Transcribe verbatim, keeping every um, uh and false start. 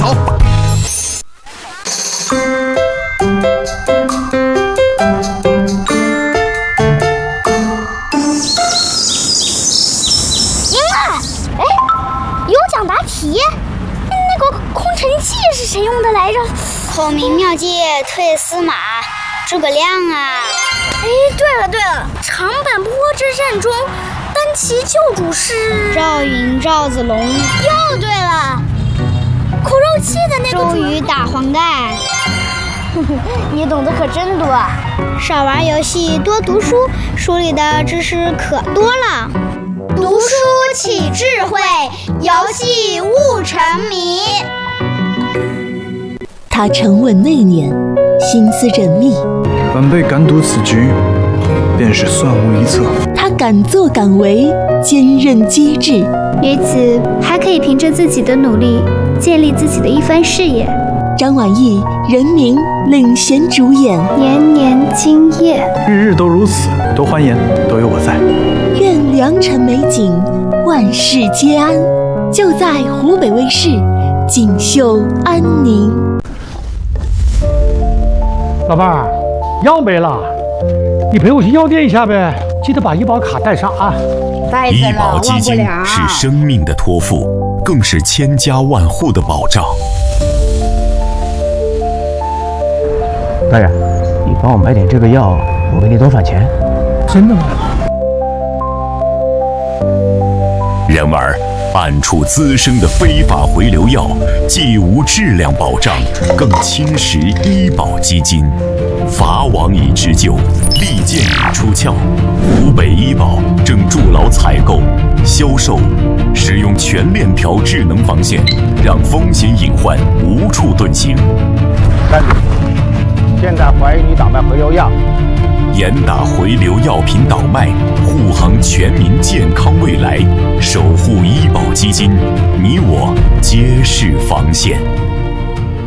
好。 赢了！哎，有奖答题。那个空城计是谁用的来着？ 孔明妙计退司马，诸葛亮啊！ 哎，对了对了，长坂坡之战中，单骑救主是赵云、赵子龙。 又对了，苦肉计的那个周瑜打黄盖。 你懂得可真多啊！ 少玩游戏，多读书，书里的知识可多了。 读书起智慧，游戏悟沉迷。 他沉稳内敛，心思缜密。 晚辈敢赌此局，便是算无一策。 他敢作敢为，坚韧机智。 于此还可以凭着自己的努力，建立自己的一番事业。 张晚意、任明领衔主演， 年年今夜， 日日都如此，多欢颜，都有我在。 愿良辰美景，万事皆安。就在湖北卫视，锦绣安宁。 老伴儿，药没了，你陪我去药店一下呗，记得把医保卡带上啊。 医保基金是生命的托付，更是千家万户的保障。 大人，你帮我买点这个药，我给你多返钱。真的吗？ 然而，暗处滋生的非法回流药，既无质量保障，更侵蚀医保基金。法网已织就，利剑已出鞘。湖北医保正筑牢采购、销售、使用全链条智能防线，让风险隐患无处遁形。 站住！现在怀疑你倒卖回流药， 严打回流药品倒卖，护航全民健康未来，守护医保基金，你我皆是防线。